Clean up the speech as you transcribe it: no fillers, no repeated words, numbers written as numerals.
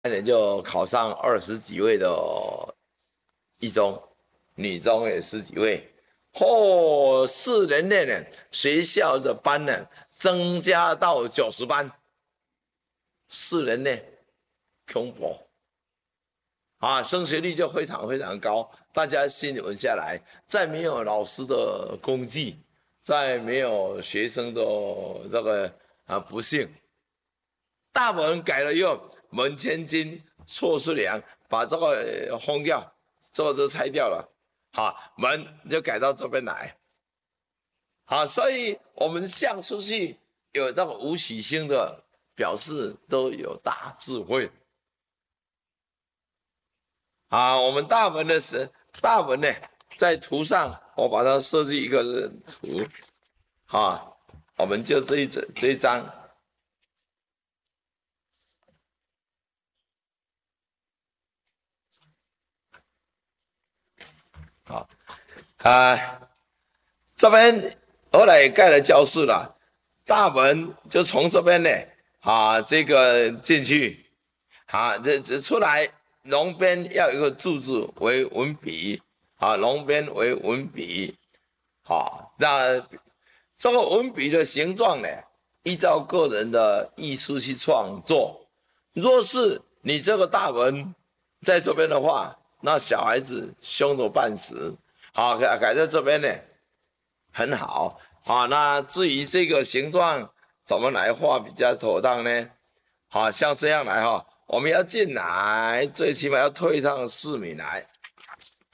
年就考上20几位的一中，女中也十几位。4年内呢，学校的班呢增加到90班，4年内恐怖啊，升学率就非常非常高。大家新闻下来，再没有老师的功绩，再没有学生的这个不幸，大门改了以后，门千金错失良，把这个轰掉，这个都拆掉了，好，门就改到这边来，好，所以我们向出去有那个吴喜星的表示都有大智慧啊。我们大门呢，在图上我把它设计一个图啊，我们就这一张。好啊，这边后来盖了教室了，大门就从这边呢这个进去这出来龙边要有一个柱子为文笔龙边为文笔那这个文笔的形状呢，依照个人的艺术去创作。若是你这个大门在这边的话，那小孩子凶得半死。好，改在这边呢，很好。那至于这个形状怎么来画比较妥当呢？像这样来我们要进来，最起码要退上4米来。